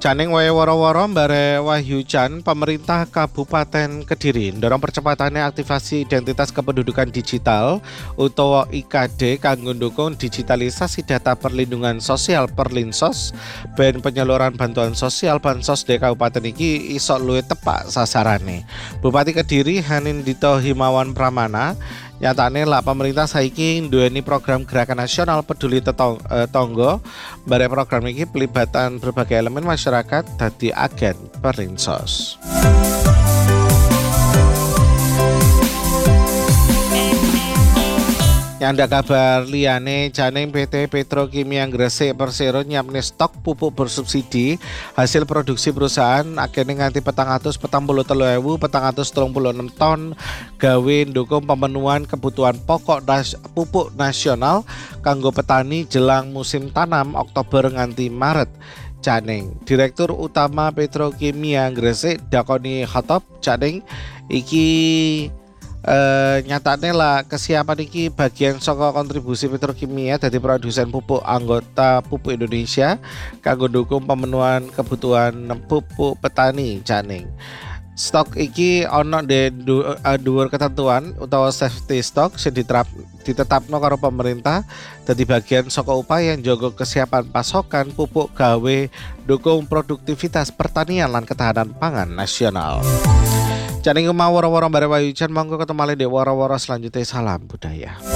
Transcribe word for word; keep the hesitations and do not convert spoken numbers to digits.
Caning wae woro-woro mbare Wahyu Chan, pemerintah Kabupaten Kediri ndorong percepatannya aktivasi identitas kependudukan digital utawa I K D kanggo ndukung digitalisasi data perlindungan sosial Perlinsos ben penyaluran bantuan sosial Bansos di Kabupaten iki iso luwih tepak sasarane. Bupati Kediri Hanindito Himawan Pramana nyatane lah pemerintah saiki nduweni program gerakan nasional peduli tetong, eh, tonggo. Bare program ini pelibatan berbagai elemen masyarakat dadi agen Perlinsos. Nyanda kabar liyane Caning P T Petrokimia Gresik Persero nyiapne stok pupuk bersubsidi hasil produksi perusahaan akene nganti petang atus petang puluh telu ewu petang atus telung puluh enam ton gawe ndukung pemenuhan kebutuhan pokok nas, pupuk nasional kanggo petani jelang musim tanam Oktober nganti Maret. Caning Direktur Utama Petrokimia Gresik Dakoni Khotob Caning iki Uh, nyatane lah kesiapan iki bagian saka kontribusi Petrokimia dadi produsen pupuk anggota Pupuk Indonesia kanggo ndukung pemenuhan kebutuhan pupuk petani. Caning stok iki ana di dhuwur ketentuan utawa safety stock sing diterap ditetapno karo pemerintah dadi bagian saka upaya njaga kesiapan pasokan pupuk gawe ndukung produktivitas pertanian lan ketahanan pangan nasional. Caning kemau woro-woro bare Wahyu Chan, monggo ketemu di woro-woro selanjutnya. Salam budaya.